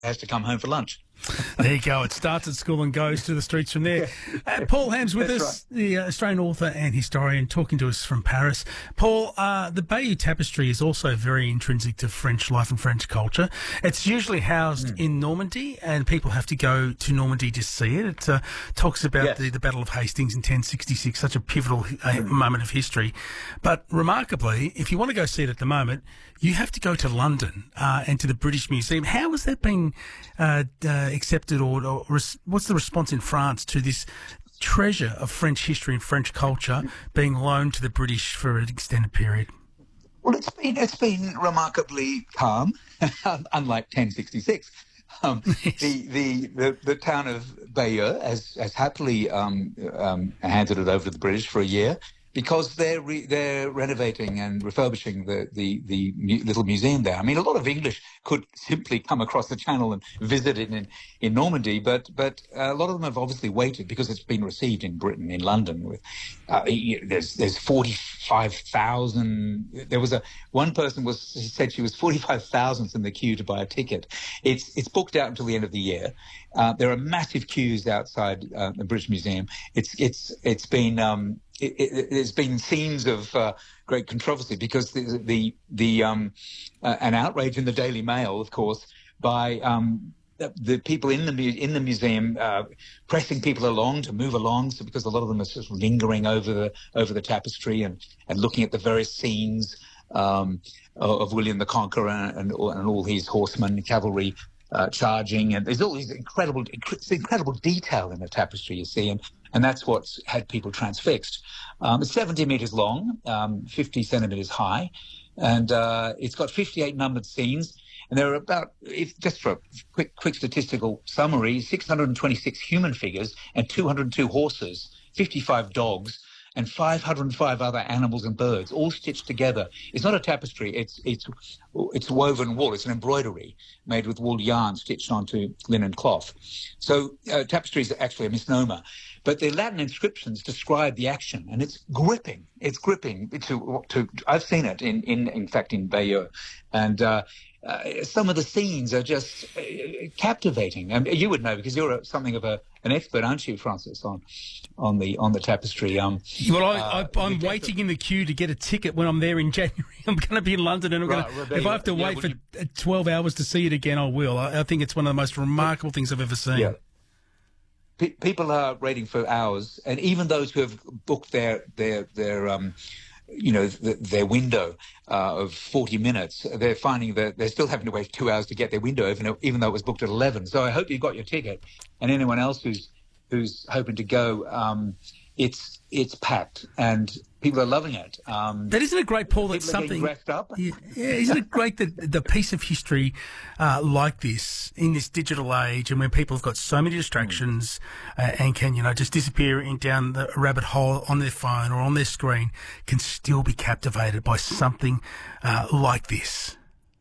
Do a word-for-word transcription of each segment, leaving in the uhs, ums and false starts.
has to come home for lunch. There you go. It starts at school and goes to the streets from there. Uh, Paul Ham's with That's us, right. the uh, Australian author and historian, talking to us from Paris. Paul, uh, the Bayeux Tapestry is also very intrinsic to French life and French culture. It's usually housed mm. in Normandy, and people have to go to Normandy to see it. It uh, talks about yes. the, the Battle of Hastings in ten sixty-six, such a pivotal uh, mm. moment of history. But remarkably, if you want to go see it at the moment, you have to go to London uh, and to the British Museum. How has that been uh, uh, accepted, or, or res- what's the response in France to this treasure of French history and French culture being loaned to the British for an extended period? Well, it's been it's been remarkably calm, unlike ten sixty-six. Um, yes. the, the, the the town of Bayeux has has happily um, um, handed it over to the British for a year, because they're re- they're renovating and refurbishing the the the mu- little museum there. I mean, a lot of English could simply come across the channel and visit it in in Normandy, but but a lot of them have obviously waited because it's been received in Britain, in London. With uh, there's there's forty-five thousand. There was a one person was said she was forty-five thousandth in the queue to buy a ticket. It's it's booked out until the end of the year. Uh, there are massive queues outside uh, the British Museum. It's it's it's been um, It, it, there's been scenes of uh, great controversy because the the, the um, uh, an outrage in the Daily Mail, of course, by um, the, the people in the mu- in the museum uh, pressing people along to move along, so because a lot of them are sort of lingering over the over the tapestry and, and looking at the various scenes um, of William the Conqueror and, and, and all his horsemen, cavalry. Uh, charging, and there's all these incredible, inc- incredible detail in the tapestry, you see, and, and that's what's had people transfixed. Um, it's seventy metres long, um, fifty centimetres high, and uh, it's got fifty-eight numbered scenes, and there are about, if just for a quick, quick statistical summary, six hundred twenty-six human figures and two hundred two horses, fifty-five dogs, and five hundred five other animals and birds, all stitched together. It's not a tapestry, it's it's it's woven wool, it's an embroidery made with wool yarn stitched onto linen cloth. So uh, tapestry is actually a misnomer. But the Latin inscriptions describe the action, and it's gripping. It's gripping. To, to, I've seen it, in, in, in fact, in Bayeux. And uh, uh, some of the scenes are just uh, captivating. Um, you would know, because you're a, something of a, an expert, aren't you, Francis, on on the on the tapestry? Um, well, I, uh, I, I'm waiting in the queue to get a ticket when I'm there in January. I'm going to be in London, and I'm right, going to, if I have to yeah, wait for you, twelve hours to see it again, I will. I, I think it's one of the most remarkable things I've ever seen. Yeah. People are waiting for hours, and even those who have booked their their their um, you know, the, their window uh, of forty minutes, they're finding that they're still having to wait two hours to get their window, even even though it was booked at eleven. So I hope you got your ticket, and anyone else who's who's hoping to go, um, it's it's packed, and people are loving it. Um, that isn't it great, Paul? That something dressed up. Yeah, yeah, isn't it great that the piece of history uh, like this in this digital age, and when people have got so many distractions mm. uh, and can you know just disappear in down the rabbit hole on their phone or on their screen, can still be captivated by something uh, like this.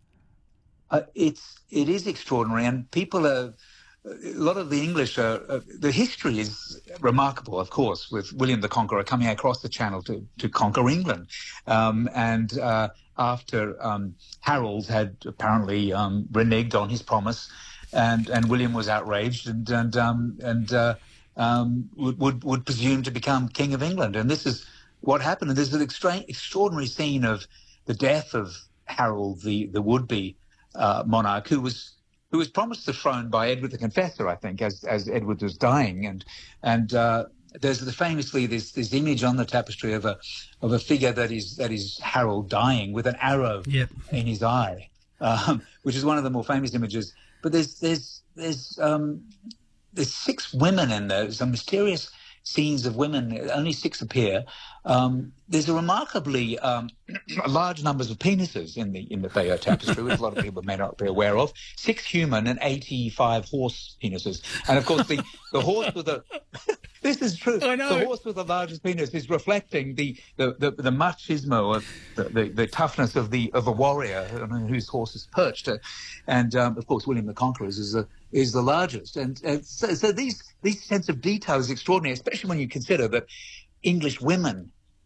Uh, it's it is extraordinary, and people are. A lot of the English, are, uh, the history is remarkable, of course, with William the Conqueror coming across the Channel to, to conquer England. Um, and uh, after um, Harold had apparently um, reneged on his promise, and, and William was outraged and and um, and uh, um, would, would would presume to become King of England. And this is what happened. And there's an extra- extraordinary scene of the death of Harold, the, the would-be uh, monarch, who was who was promised the throne by Edward the Confessor, I think, as as Edward was dying, and and uh, there's the, famously this this image on the tapestry of a of a figure that is that is Harold dying with an arrow yep. in his eye, um, which is one of the more famous images. But there's there's there's um, there's six women in there, some mysterious scenes of women. Only six appear. Um, there's a remarkably um, large numbers of penises in the in the Bayeux tapestry, which a lot of people may not be aware of. Six human and eighty-five horse penises, and of course the the horse with the this is true. I know. The horse with the largest penis is reflecting the the the, the machismo of the, the, the toughness of the of a warrior on whose horse is perched, uh, and um, of course William the Conqueror is the is the largest, and uh, so, so these these sense of detail is extraordinary, especially when you consider that English women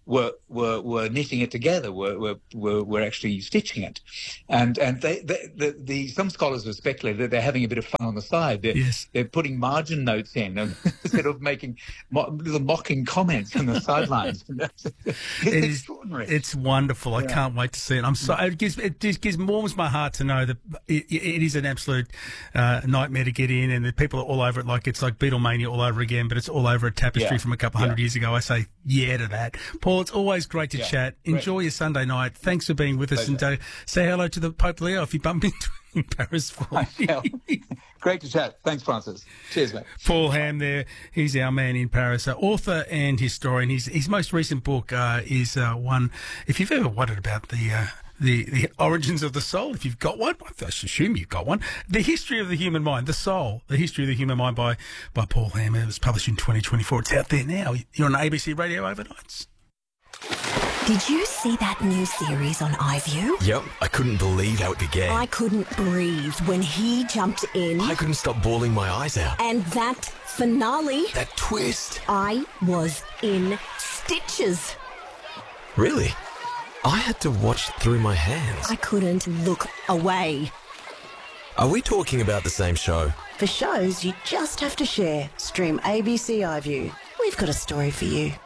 were were were knitting it together, were were were, were actually stitching it, and and they, they the, the some scholars have speculated that they're having a bit of fun on the side. They're, yes. they're putting margin notes in instead of making mo- little mocking comments on the sidelines. It's it extraordinary. Is, it's wonderful. Yeah. I can't wait to see it. I'm so it gives it just gives warms my heart to know that it, it is an absolute uh, nightmare to get in, and the people are all over it. Like it's like Beatlemania all over again, but it's all over a tapestry yeah. from a couple hundred yeah. years ago. I say yeah to that. Paul, it's always great to yeah. chat. Enjoy great. your Sunday night. Thanks for being with us, Pleasure. and uh, say hello to the Pope Leo if you bump into him in Paris for me. Great to chat. Thanks, Francis. Cheers, mate. Paul Ham there. He's our man in Paris, uh, author and historian. His, his most recent book uh, is uh, one, if you've ever wondered about the... Uh, The, the origins of the soul, if you've got one, I assume you've got one. The history of the human mind, the soul, the history of the human mind by, by Paul Ham. It was published in twenty twenty-four. It's out there now. You're on A B C Radio Overnights. Did you see that new series on iView? Yep, I couldn't believe how it began. I couldn't breathe when he jumped in. I couldn't stop bawling my eyes out. And that finale. That twist. I was in stitches. Really? I had to watch through my hands. I couldn't look away. Are we talking about the same show? For shows you just have to share, stream A B C iView. We've got a story for you.